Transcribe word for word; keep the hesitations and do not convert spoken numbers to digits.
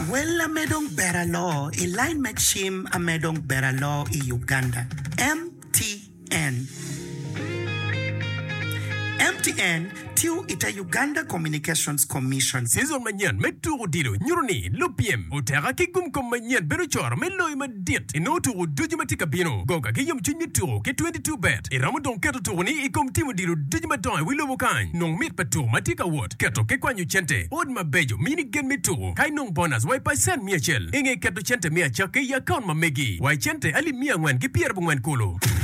Well, amedong beralo, iline machim amedong beralo i Uganda. M T N. M T N tiu ita Uganda Communications Commission. Season manyan meturu dilo nyuruni lupiem utera kikum kom manyan beruchor melo ima dit inotu dujimatika bino goga kiyum chunyituru ke twenty-two bet iramu don keto turuni ikom timu dilo dujimaton wilo mukan nong mit patu matika wot keto ke kwanyu chente od mabejo mini gen mituru kai nong bonus wai paisen miachel inge keto chente mia chake ya kaun mamegi wai chente ali mia ngwen ki pierre bungwen kulu